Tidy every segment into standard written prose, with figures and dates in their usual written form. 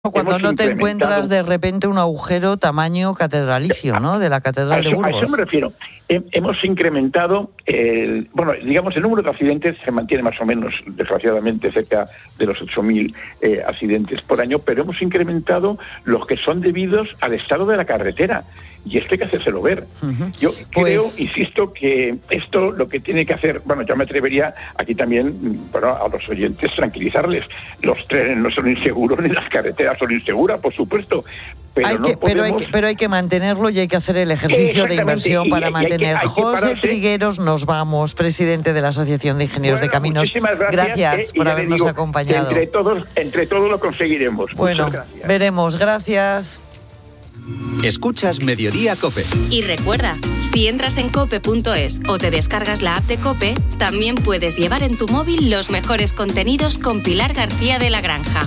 Cuando no te encuentras de repente un agujero tamaño catedralicio, ¿no? De la Catedral de Burgos. A eso me refiero. Hemos incrementado, el número de accidentes se mantiene más o menos, desgraciadamente, cerca de los 8.000 accidentes por año, pero hemos incrementado los que son debidos al estado de la carretera. Y esto hay que hacérselo ver. Yo creo, insisto, que esto lo que tiene que hacer, yo me atrevería aquí también, a los oyentes tranquilizarles. Los trenes no son inseguros ni las carreteras son inseguras, por supuesto. Pero hay que mantenerlo y hay que hacer el ejercicio de inversión para mantener. José Trigueros, nos vamos, presidente de la Asociación de Ingenieros de Caminos. Muchísimas gracias por habernos acompañado. Entre todos lo conseguiremos. Bueno, veremos. Gracias. Escuchas Mediodía COPE. Y recuerda, si entras en cope.es o te descargas la app de COPE, también puedes llevar en tu móvil los mejores contenidos con Pilar García de la Granja.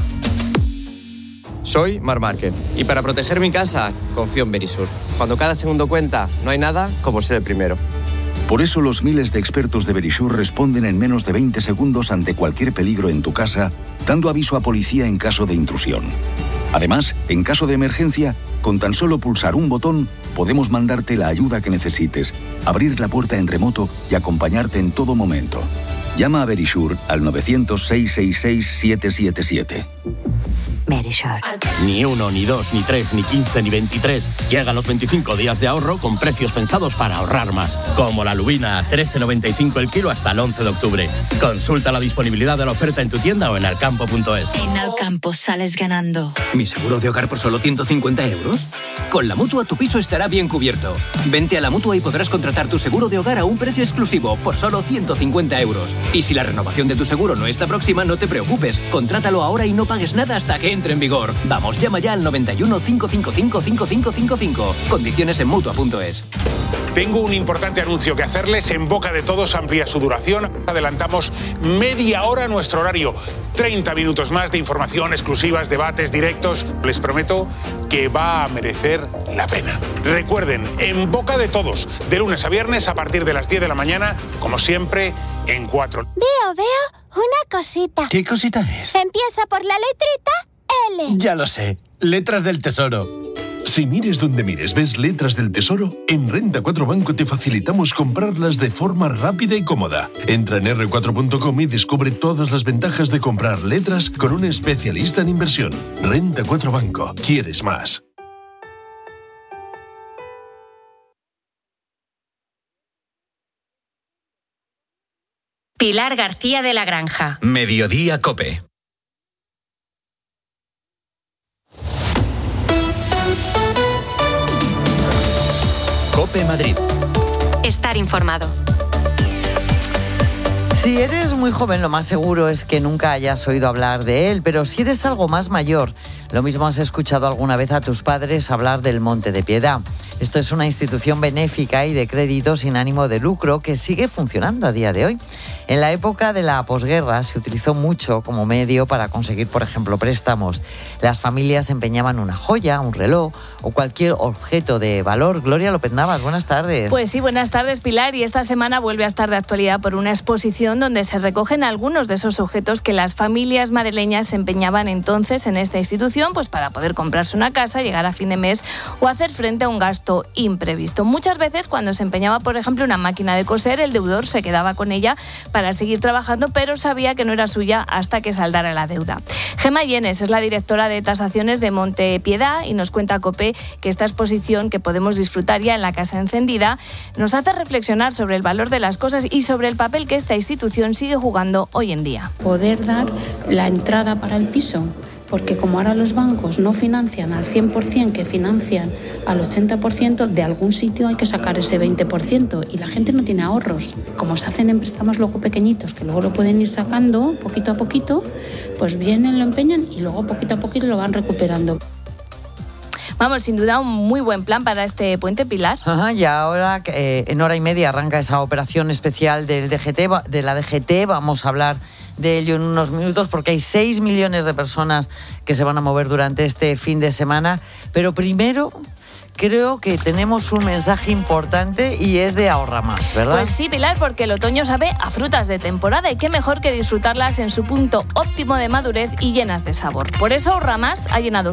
Soy Marc Márquez y para proteger mi casa confío en Verisur. Cuando cada segundo cuenta, no hay nada como ser el primero. Por eso los miles de expertos de Verisur responden en menos de 20 segundos ante cualquier peligro en tu casa, dando aviso a policía en caso de intrusión. Además, en caso de emergencia, con tan solo pulsar un botón, podemos mandarte la ayuda que necesites, abrir la puerta en remoto y acompañarte en todo momento. Llama a Verisur al 900-666-777. Verisur. Ni 1, ni 2, ni 3, ni 15, ni 23. Llegan los 25 días de ahorro con precios pensados para ahorrar más. Como la lubina a 13,95 el kilo hasta el 11 de octubre. Consulta la disponibilidad de la oferta en tu tienda o en alcampo.es. En Alcampo sales ganando. ¿Mi seguro de hogar por solo 150 euros? Con la Mutua tu piso estará bien cubierto. Vente a la Mutua y podrás contratar tu seguro de hogar a un precio exclusivo por solo 150 euros. Y si la renovación de tu seguro no está próxima, no te preocupes. Contrátalo ahora y no pagues nada hasta que entre en vigor. Vamos, llama ya al 91 555 5555. Condiciones en Mutua.es. Tengo un importante anuncio que hacerles. En Boca de Todos amplía su duración. Adelantamos media hora nuestro horario. 30 minutos más de información, exclusivas, debates, directos. Les prometo que va a merecer la pena. Recuerden, En Boca de Todos, de lunes a viernes a partir de las 10 de la mañana, como siempre, en 4. Veo una cosita. ¿Qué cosita es? Empieza por la letrita L. Ya lo sé, letras del tesoro. Si mires donde mires, ves letras del tesoro, en Renta 4 Banco te facilitamos comprarlas de forma rápida y cómoda. Entra en r4.com y descubre todas las ventajas de comprar letras con un especialista en inversión. Renta 4 Banco. ¿Quieres más? Pilar García de la Granja. Mediodía COPE. COPE Madrid. Estar informado. Si eres muy joven, lo más seguro es que nunca hayas oído hablar de él, pero si eres algo más mayor, lo mismo has escuchado alguna vez a tus padres hablar del Monte de Piedad. Esto es una institución benéfica y de crédito sin ánimo de lucro que sigue funcionando a día de hoy. En la época de la posguerra se utilizó mucho como medio para conseguir, por ejemplo, préstamos. Las familias empeñaban una joya, un reloj o cualquier objeto de valor. Gloria López Navas, buenas tardes. Pues sí, buenas tardes, Pilar. Y esta semana vuelve a estar de actualidad por una exposición donde se recogen algunos de esos objetos que las familias madrileñas empeñaban entonces en esta institución, pues para poder comprarse una casa, llegar a fin de mes o hacer frente a un gasto imprevisto. Muchas veces cuando se empeñaba, por ejemplo, una máquina de coser, el deudor se quedaba con ella para seguir trabajando, pero sabía que no era suya hasta que saldara la deuda. Gemma Yenes es la directora de tasaciones de Monte Piedad y nos cuenta a COPE que esta exposición que podemos disfrutar ya en la Casa Encendida nos hace reflexionar sobre el valor de las cosas y sobre el papel que esta institución sigue jugando hoy en día. Poder dar la entrada para el piso, porque como ahora los bancos no financian al 100%, que financian al 80%, de algún sitio hay que sacar ese 20% y la gente no tiene ahorros. Como se hacen en préstamos luego pequeñitos, que luego lo pueden ir sacando poquito a poquito, pues vienen, lo empeñan y luego poquito a poquito lo van recuperando. Vamos, sin duda un muy buen plan para este puente, Pilar. Ajá, y ahora en hora y media arranca esa operación especial de la DGT. Vamos a hablar de ello en unos minutos porque hay 6 millones de personas que se van a mover durante este fin de semana. Pero primero creo que tenemos un mensaje importante y es de ahorra más, ¿verdad? Pues sí, Pilar, porque el otoño sabe a frutas de temporada y qué mejor que disfrutarlas en su punto óptimo de madurez y llenas de sabor. Por eso Ahorra Más ha llenado